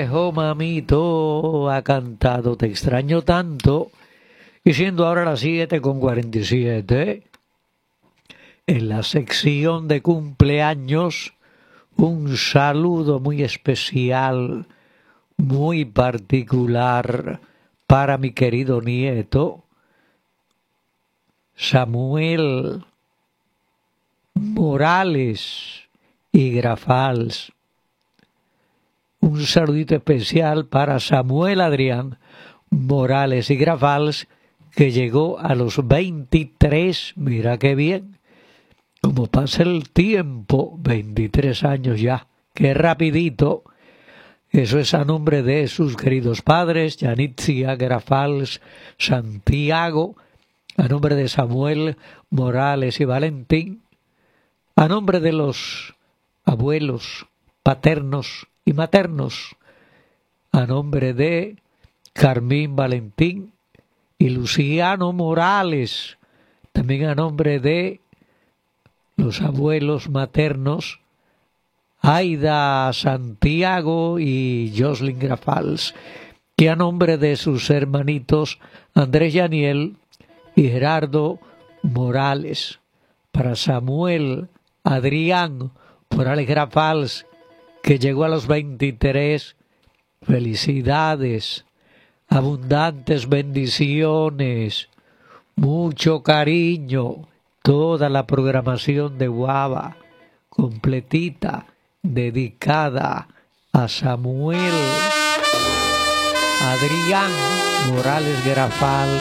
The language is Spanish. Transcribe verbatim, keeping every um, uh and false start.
Oh, mamito, ha cantado Te extraño tanto. Y siendo ahora las siete con cuarenta y siete, en la sección de cumpleaños, un saludo muy especial, muy particular para mi querido nieto, Samuel Morales y Grafals. Un saludito especial para Samuel Adrián Morales y Grafals, que llegó a los veintitrés, mira qué bien, como pasa el tiempo, veintitrés años ya, qué rapidito. Eso es a nombre de sus queridos padres, Yanitzia Grafals Santiago, a nombre de Samuel Morales y Valentín, a nombre de los abuelos paternos y maternos, a nombre de Carmín Valentín y Luciano Morales, también a nombre de los abuelos maternos, Aida Santiago y Jocelyn Grafals, y a nombre de sus hermanitos Andrés Yaniel y Gerardo Morales, para Samuel Adrián Morales Grafals, que llegó a los veintitrés, felicidades, abundantes bendiciones, mucho cariño, toda la programación de Guava, completita, dedicada a Samuel Adrián Morales Grafals.